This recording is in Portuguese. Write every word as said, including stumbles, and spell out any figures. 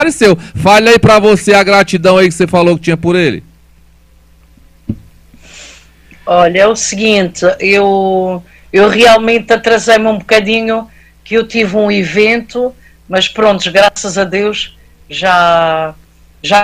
apareceu. Fale aí pra você a gratidão aí que você falou que tinha por ele. Olha, é o seguinte, eu, eu realmente atrasei-me um bocadinho, que eu tive um evento, mas pronto, graças a Deus já,